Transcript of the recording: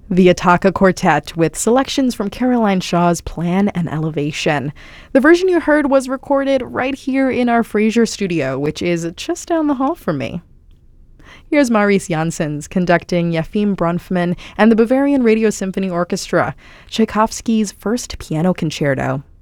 The Attacca Quartet with selections from Caroline Shaw's Plan and Elevation. The version you heard was recorded right here in our Fraser studio, which is just down the hall from me. Here's Maurice Janssens conducting Yefim Bronfman and the Bavarian Radio Symphony Orchestra, Tchaikovsky's First Piano Concerto.